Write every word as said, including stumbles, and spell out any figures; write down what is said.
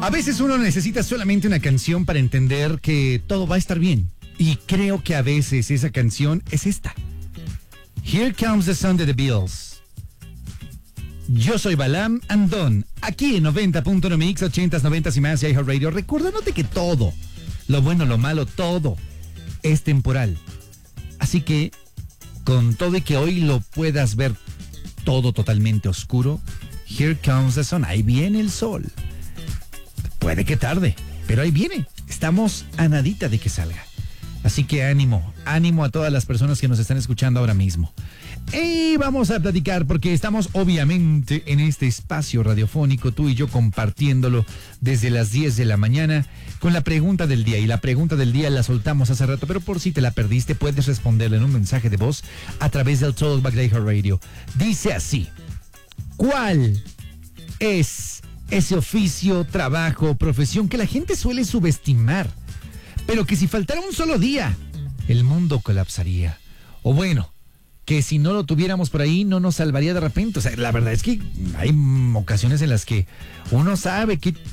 A veces uno necesita solamente una canción para entender que todo va a estar bien. Y creo que a veces esa canción es esta. Here Comes the Sun de The Beatles. Yo soy Balam Andón, aquí en noventa punto uno Mix, ochentas, noventas y más y iHeartRadio, recordándote que todo, lo bueno, lo malo, todo es temporal. Así que, con todo y que hoy lo puedas ver todo totalmente oscuro, here comes the sun, ahí viene el sol. Puede que tarde, pero ahí viene. Estamos a nadita de que salga. Así que ánimo, ánimo a todas las personas que nos están escuchando ahora mismo. Y vamos a platicar porque estamos obviamente en este espacio radiofónico, tú y yo compartiéndolo desde las diez de la mañana con la pregunta del día. Y la pregunta del día la soltamos hace rato, pero por si te la perdiste puedes responderla en un mensaje de voz a través del Talkback de iHeartRadio. Dice así: ¿cuál es ese oficio, trabajo, profesión que la gente suele subestimar, pero que si faltara un solo día, el mundo colapsaría? O bueno, que si no lo tuviéramos por ahí, no nos salvaría de repente. O sea, la verdad es que hay ocasiones en las que uno sabe que